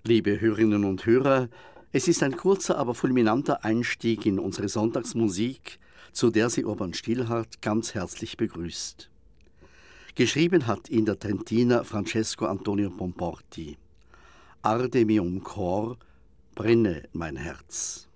Liebe Hörerinnen und Hörer, es ist ein kurzer, aber fulminanter Einstieg in unsere Sonntagsmusik, zu der sie Urban Stillhardt ganz herzlich begrüßt. Geschrieben hat ihn der Trentiner Francesco Antonio Pomporti. Arde mium cor, brenne mein Herz.